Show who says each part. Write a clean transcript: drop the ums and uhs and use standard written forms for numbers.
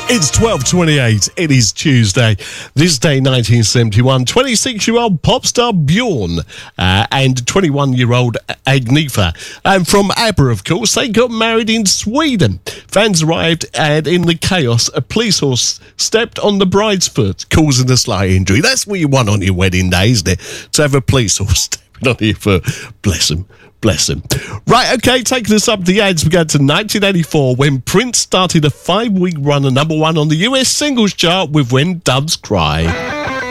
Speaker 1: It's 12:28. It is Tuesday. This day, 1971, 26-year-old pop star Bjorn and 21-year-old Agnetha. And from ABBA, of course, they got married in Sweden. Fans arrived and in the chaos, a police horse stepped on the bride's foot, causing a slight injury. That's what you want on your wedding day, isn't it? To have a police horse stepping on your foot. Bless him. Bless him. Right, okay, taking us up the ads, we go to 1984 when Prince started a 5-week run at #1 on the US singles chart with When Doves Cry.